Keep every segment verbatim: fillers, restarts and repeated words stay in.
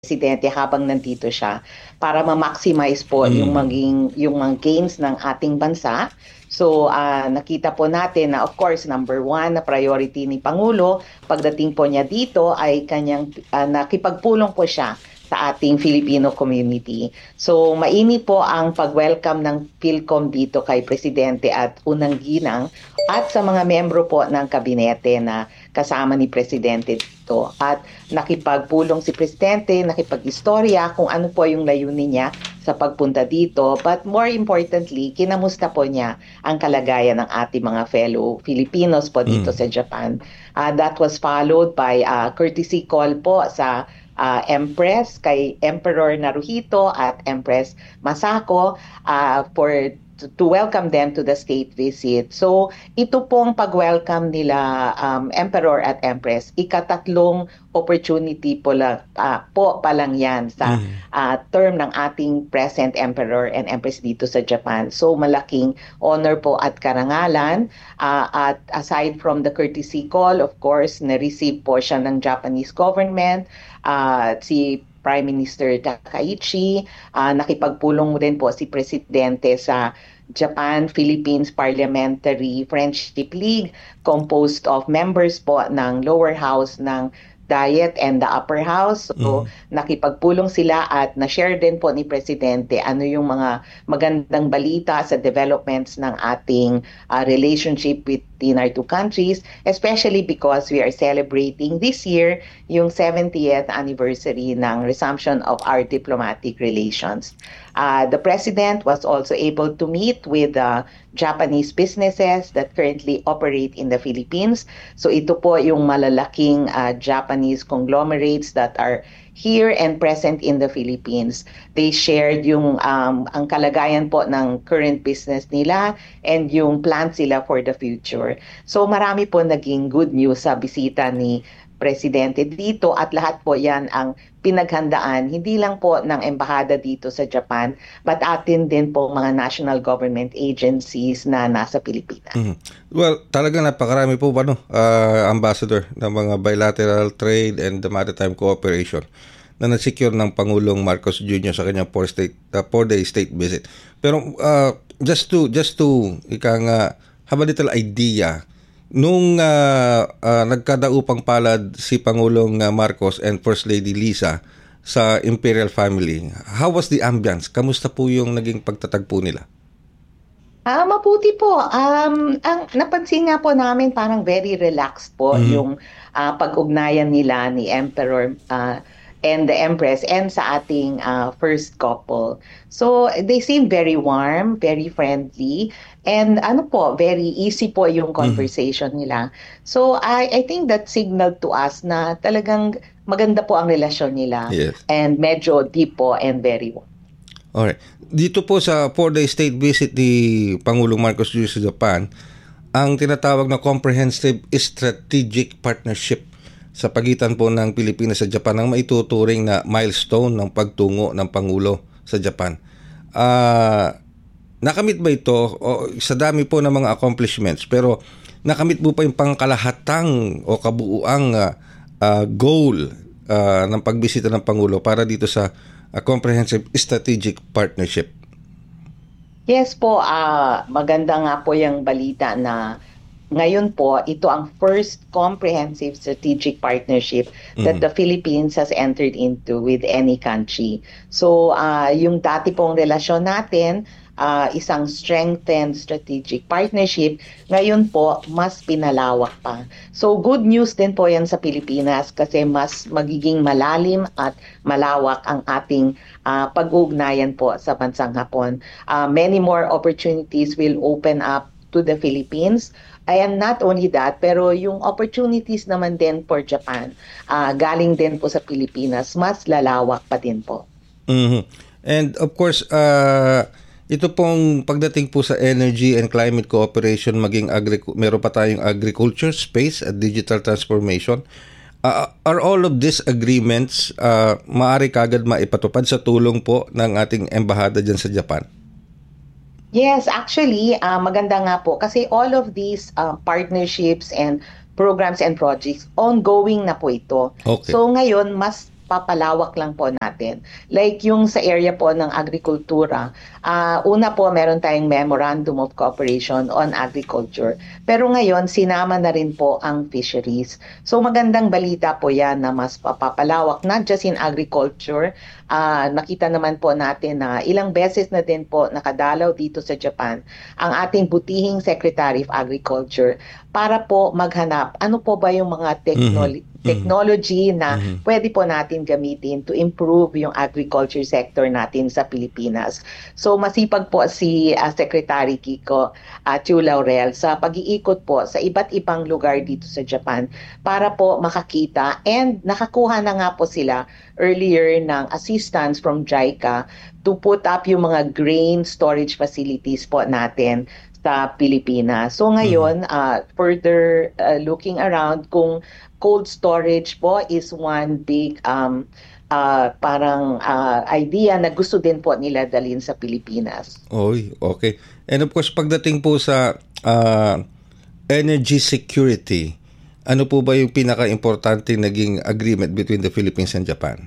presidente habang nandito siya para ma-maximize po Mm. yung maging yung mga gains ng ating bansa. So ah, nakita po natin na of course number one na priority ni Pangulo pagdating po niya dito ay kanyang ah, nakipagpulong po siya sa ating Filipino community. So mainit po ang pag-welcome ng PhilCom dito kay Presidente at unang ginang at sa mga membro po ng kabinete na kasama ni Presidente dito. At nakipagpulong si Presidente, nakipag-istorya kung ano po yung layunin niya sa pagpunta dito. But more importantly, kinamusta po niya ang kalagayan ng ating mga fellow Filipinos po dito Mm. sa Japan. Uh, that was followed by a courtesy call po sa uh, Empress, kay Emperor Naruhito at Empress Masako uh, for to, to welcome them to the state visit. So ito pong pag-welcome nila um, Emperor at Empress, ikatatlong opportunity po, la, uh, po pa lang yan sa Mm. uh, term ng ating present Emperor and Empress dito sa Japan. So malaking honor po at karangalan. Uh, at aside from the courtesy call, of course, na-receive po siya ng Japanese government. Uh, si Prime Minister Takaichi, uh, nakipagpulong rin po si Presidente sa Japan-Philippines Parliamentary Friendship League composed of members po ng lower house ng Diet and the upper house. So, Mhm. nakipagpulong sila at na-share din po ni Presidente ano yung mga magandang balita sa developments ng ating uh, relationship between our two countries, especially because we are celebrating this year yung seventieth anniversary ng resumption of our diplomatic relations. Uh, the President was also able to meet with uh, Japanese businesses that currently operate in the Philippines. So ito po yung malalaking uh, Japanese conglomerates that are here and present in the Philippines. They shared yung um, ang kalagayan po ng current business nila and yung plans sila for the future. So marami po naging good news sa bisita ni Presidente dito at lahat po yan ang pinaghandaan hindi lang po ng embahada dito sa Japan but atin din po mga national government agencies na nasa Pilipinas. Mhm. Well, talagang napakarami po ba no, ah, Ambassador, ng mga bilateral trade and the maritime cooperation na na-secure ng Pangulong Marcos Junior sa kanyang four state uh, four-day state visit. Pero uh, just to just to ika nga have a little idea nung uh, uh, nagkadaupang palad si Pangulong uh, Marcos and First Lady Lisa sa Imperial Family, how was the ambience? Kamusta po yung naging pagtatagpo nila? Ah, mabuti po. Um, ang napansin nga po namin parang very relaxed po Mhm. yung ah, pag-ugnayan nila ni Emperor ah, and the Empress and sa ating ah, first couple. So they seem very warm, very friendly, and ano po, very easy po yung conversation nila. So I I think that signaled to us na talagang maganda po ang relasyon nila Yes. and medyo deep po and very warm. Alright. Dito po sa four-day state visit ni Pangulong Marcos Junior sa Japan, ang tinatawag na Comprehensive Strategic Partnership sa pagitan po ng Pilipinas sa Japan ang maituturing na milestone ng pagtungo ng Pangulo sa Japan. Ah, nakamit ba ito o, sa dami po ng mga accomplishments, pero nakamit po pa yung pangkalahatang o kabuuang ah, ah, goal ah, ng pagbisita ng Pangulo para dito sa a comprehensive strategic partnership? Yes po, ah maganda nga po yung balita na ngayon po ito ang first comprehensive strategic partnership that Mhm. the Philippines has entered into with any country. So ah yung dati pong relasyon natin, ah, isang strengthened strategic partnership, ngayon po mas pinalawak pa. So good news din po yan sa Pilipinas kasi mas magiging malalim at malawak ang ating ah, pag-ugnayan po sa bansang Hapon. Ah, many more opportunities will open up to the Philippines. And not only that, pero yung opportunities naman din for Japan, ah, galing din po sa Pilipinas, mas lalawak pa din po. Mhm. And of course, uh, ito pong pagdating po sa energy and climate cooperation, maging agri- meron pa tayong agriculture, space at digital transformation. Uh, are all of these agreements uh, maaari kagad maipatupad sa tulong po ng ating embahada dyan sa Japan? Yes, actually, ah, maganda nga po kasi all of these ah, partnerships and programs and projects, ongoing na po ito. Okay. So ngayon, mas papalawak lang po natin. Like yung sa area po ng agrikultura, uh, una po meron tayong Memorandum of Cooperation on Agriculture. Pero ngayon, sinama na rin po ang fisheries. So magandang balita po yan na mas papapalawak, not just in agriculture. Uh, nakita naman po natin na ilang beses na din po nakadalaw dito sa Japan ang ating butihing Secretary of Agriculture para po maghanap ano po ba yung mga technology mm-hmm. technology na mm-hmm. pwede po natin gamitin to improve yung agriculture sector natin sa Pilipinas. So masipag po si uh, Secretary Kiko uh, Chu Laurel sa pag-iikot po sa iba't ibang lugar dito sa Japan para po makakita, and nakakuha na nga po sila earlier ng assistance from JICA to put up yung mga grain storage facilities po natin sa Pilipinas. So ngayon, mm-hmm. uh, further uh, looking around kung cold storage po is one big um, uh, parang uh, idea na gusto din po nila dalhin sa Pilipinas. Oy, okay. And of course, pagdating po sa uh, energy security, ano po ba yung pinaka-importante naging agreement between the Philippines and Japan?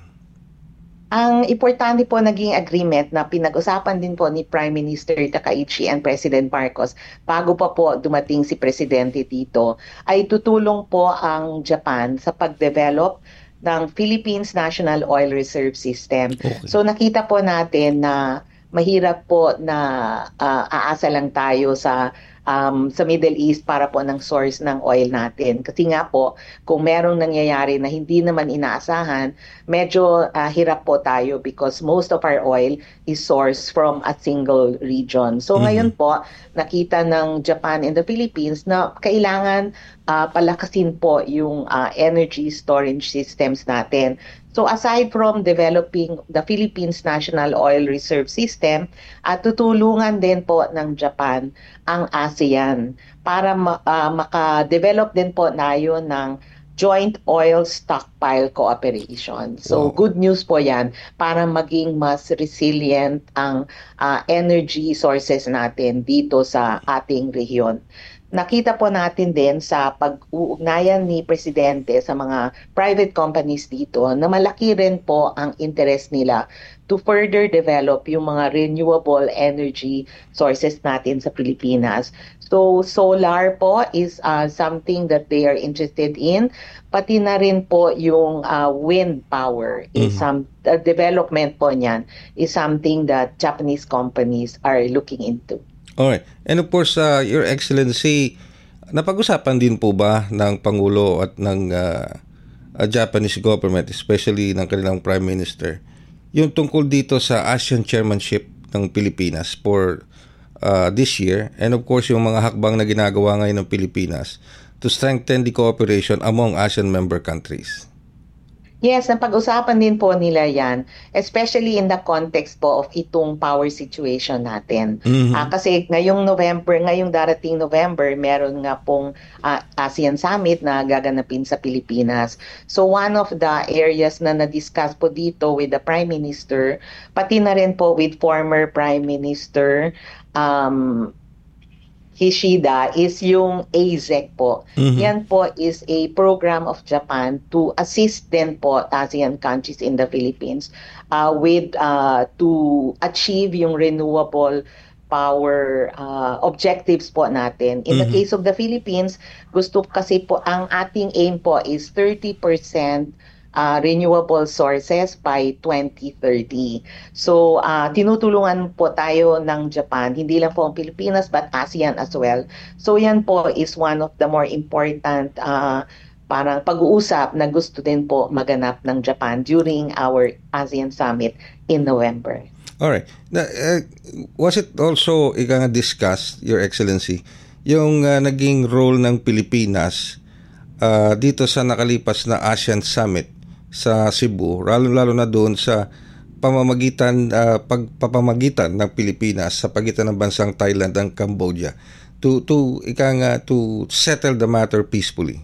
Ang importante po naging agreement na pinag-usapan din po ni Prime Minister Takaichi and President Marcos bago pa po dumating si Presidente dito, ay tutulong po ang Japan sa pag-develop ng Philippines National Oil Reserve System. Okay. So nakita po natin na mahirap po na uh, aasa lang tayo sa Um, sa Middle East para po ng source ng oil natin. Kasi nga po, kung merong nangyayari na hindi naman inaasahan, medyo uh, hirap po tayo because most of our oil is sourced from a single region. So mm-hmm. ngayon po, nakita ng Japan and the Philippines na kailangan uh, palakasin po yung uh, energy storage systems natin. So aside from developing the Philippines National Oil Reserve System, at uh, tutulungan din po ng Japan ang ASEAN para ma- uh, maka-develop din po tayo ng Joint Oil Stockpile Cooperation. So wow. Good news po yan para maging mas resilient ang uh, energy sources natin dito sa ating rehiyon. Nakita po natin din sa pag-uugnayan ni Presidente sa mga private companies dito na malaki rin po ang interest nila to further develop yung mga renewable energy sources natin sa Pilipinas. So solar po is uh, something that they are interested in. Pati na rin po yung uh, wind power is mm-hmm. some uh, development po niyan is something that Japanese companies are looking into. Alright. And of course, uh, Your Excellency, napag-usapan din po ba ng Pangulo at ng uh, uh, Japanese government, especially ng kanilang Prime Minister, yung tungkol dito sa ASEAN chairmanship ng Pilipinas for uh, this year, and of course, yung mga hakbang na ginagawa ngayon ng Pilipinas to strengthen the cooperation among ASEAN member countries? Yes, napag-usapan din po nila yan, especially in the context po of itong power situation natin. Mm-hmm. Uh, kasi ngayong November, ngayong darating November, meron nga pong uh, ASEAN Summit na gaganapin sa Pilipinas. So one of the areas na na-discuss po dito with the Prime Minister, pati na rin po with former Prime Minister um, Kishida, is yung A Z E C po. Mm-hmm. Yan po is a program of Japan to assist din po ASEAN countries in the Philippines uh, with uh, to achieve yung renewable power uh, objectives po natin. In mm-hmm. the case of the Philippines, gusto kasi po, ang ating aim po is thirty percent Uh, renewable sources by twenty thirty. So, uh, tinutulungan po tayo ng Japan, hindi lang po ang Pilipinas but ASEAN as well. So, yan po is one of the more important uh, parang pag-uusap na gusto din po maganap ng Japan during our ASEAN Summit in November. Alright. Now, uh, was it also ika discussed, Your Excellency, yung uh, naging role ng Pilipinas uh, dito sa nakalipas na ASEAN Summit sa Cebu, lalo-lalo na doon sa pamamagitan uh, pagpapamagitan ng Pilipinas sa pagitan ng bansang Thailand at Cambodia to to ika nga to settle the matter peacefully?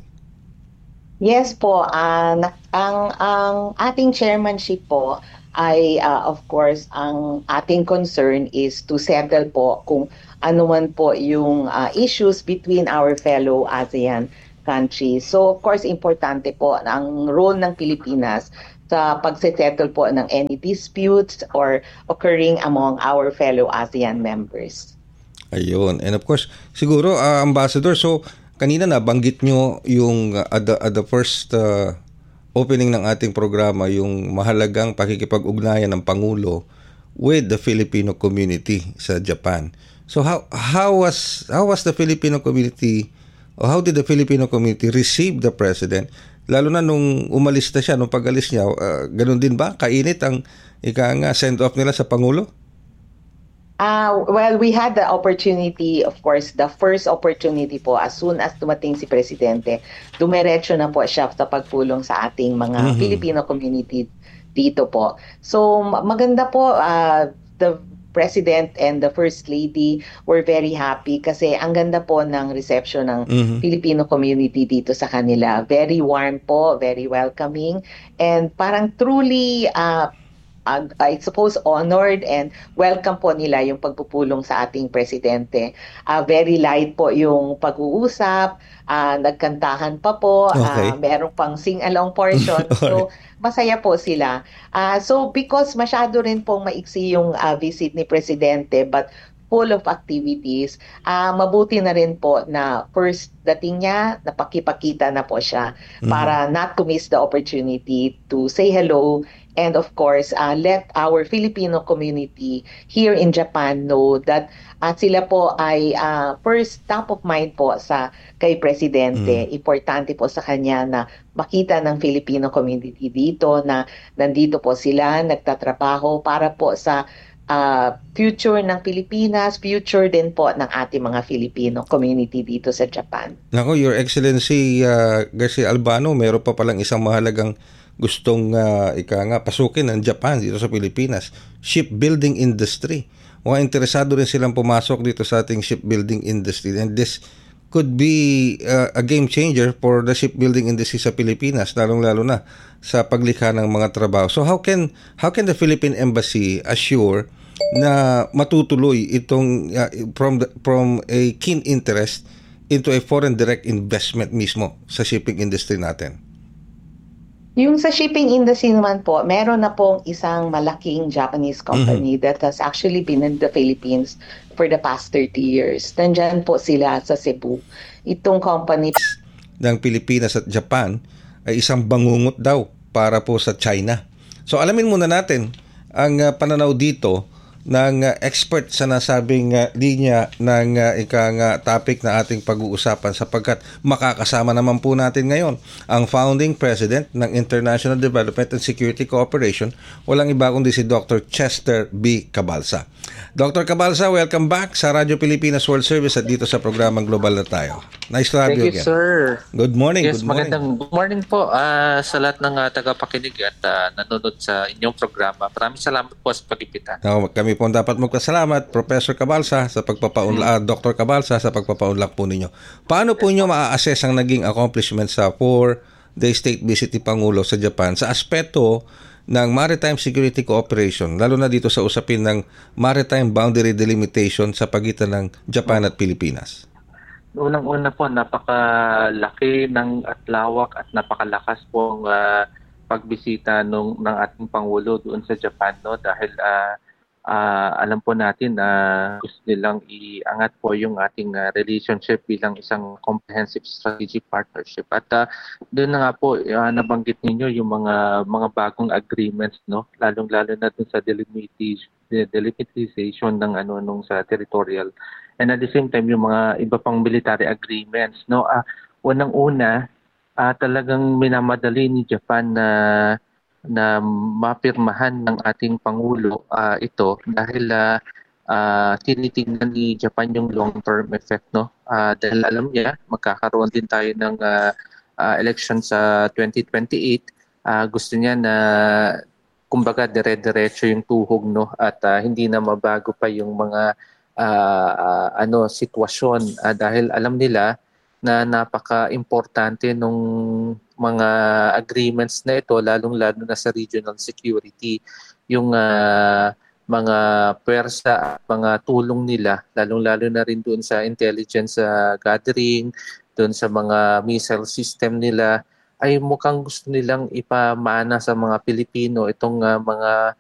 Yes po, uh, ang ang ating chairmanship po ay uh, of course ang ating concern is to settle po kung ano man po yung uh, issues between our fellow ASEAN countries. So of course importante po ang role ng Pilipinas sa pagsesettle po ng any disputes or occurring among our fellow ASEAN members. Ayun. And of course, siguro, uh, Ambassador, so kanina nabanggit nyo yung uh, at, the, at the first uh, opening ng ating programa, yung mahalagang pakikipag-ugnayan ng Pangulo with the Filipino community sa Japan. So how how was how was the Filipino community, or how did the Filipino community receive the President? Lalo na nung umalis na siya, nung pag-alis niya, uh, ganun din ba? Kainit ang ika nga send-off nila sa Pangulo? Uh, well, we had the opportunity, of course, the first opportunity po, as soon as dumating si Presidente, dumiretso na po siya sa pagpulong sa ating mga mm-hmm. Filipino community dito po. So maganda po, uh, the President and the First Lady were very happy kasi ang ganda po ng reception ng mm-hmm. Filipino community dito sa kanila. Very warm po, very welcoming, and parang truly uh, Uh, I suppose honored and welcome po nila yung pagpupulong sa ating presidente. Uh, very light po yung pag-uusap, uh, nagkantahan pa po, okay. uh, meron pang sing-along portion. So, masaya po sila. Uh, so, because masyado rin pong maiksi yung uh, visit ni presidente, but full of activities, uh, mabuti na rin po na first dating niya, napakipakita na po siya mm-hmm. para not to miss the opportunity to say hello and of course, uh, let our Filipino community here in Japan know that uh, sila po ay uh, first top of mind po sa kay Presidente. Mm. Importante po sa kanya na makita ng Filipino community dito na nandito po sila, nagtatrabaho para po sa uh, future ng Pilipinas, future din po ng ating mga Filipino community dito sa Japan. Nako, Your Excellency uh, Garcia Albano, mayroon pa palang isang mahalagang gustong uh, ika nga pasukin ng Japan dito sa Pilipinas, shipbuilding industry. Mga interesado rin silang pumasok dito sa ating shipbuilding industry, and this could be uh, a game changer for the shipbuilding industry sa Pilipinas, lalong-lalo na sa paglikha ng mga trabaho. So how can how can the Philippine Embassy assure na matutuloy itong uh, from the, from a keen interest into a foreign direct investment mismo sa shipping industry natin? Yung sa shipping industry naman po, meron na pong isang malaking Japanese company mm-hmm. that has actually been in the Philippines for the past thirty years. Nandyan po sila sa Cebu. Itong company ng Pilipinas at Japan ay isang bangungot daw para po sa China. So alamin muna natin ang uh, pananaw dito ng uh, expert sa nasabing uh, linya ng uh, ikang uh, topic na ating pag-uusapan, sapagkat makakasama naman po natin ngayon ang founding president ng International Development and Security Cooperation, walang iba kundi si Doctor Chester B. Cabalsa. Doctor Cabalsa, welcome back sa Radyo Pilipinas World Service at dito sa programang Global na tayo. Nice to have Thank you you, again. sir. Good morning. Yes, good morning. magandang good morning po uh, sa lahat ng uh, tagapakinig at uh, nanonood sa inyong programa. Maraming salamat po sa pag-imbita. No, kami po dapat magpasalamat, Professor Cabalsa, sa pagpapaunlak, hmm. Doctor Cabalsa, sa pagpapaunlak po ninyo. Paano po niyo maa-assess ang naging accomplishment sa four-day state visit ni Pangulo sa Japan sa aspeto ng maritime security cooperation, lalo na dito sa usapin ng maritime boundary delimitation sa pagitan ng Japan at Pilipinas? Unang-una po, napakalaki ng at lawak at napakalakas pong uh, pagbisita nung, ng ating Pangulo doon sa Japan, no? Dahil uh, uh, alam po natin na uh, gusto nilang iangat po yung ating uh, relationship bilang isang comprehensive strategic partnership. At uh, doon na nga po, uh, nabanggit ninyo yung mga mga bagong agreements, no? Lalong-lalo na doon sa delimitation, delimitation ng ano nung sa territorial. And at the same time, yung mga iba pang military agreements, no? Uh, unang-una, uh, talagang minamadali ni Japan na na mapirmahan ng ating Pangulo uh, ito dahil uh, uh, tinitingnan ni Japan yung long-term effect, no? Uh, dahil alam niya, magkakaroon din tayo ng uh, uh, election sa twenty twenty-eight. Uh, gusto niya na kumbaga dire-diretso yung tuhog, no? At uh, hindi na mabago pa yung mga Uh, uh, ano sitwasyon uh, dahil alam nila na napaka-importante nung mga agreements na ito, lalong-lalo na sa regional security, yung uh, mga pwersa at mga tulong nila, lalong-lalo na rin doon sa intelligence uh, gathering, doon sa mga missile system nila, ay mukhang gusto nilang ipamana sa mga Pilipino itong uh, mga